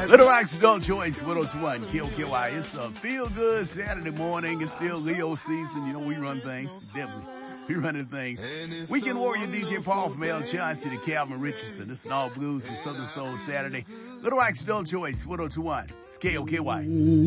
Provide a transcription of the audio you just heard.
Little Rock's Adult Choice 1021 KOKY. It's a feel good Saturday morning. It's still Leo season. You know, we run things. Definitely. We running things. Weekend Warrior DJ Paul from L. Johnson to Calvin Richardson. This is an all blues and Southern Soul Saturday. Little Rock's Adult Choice 1021. It's KOKY.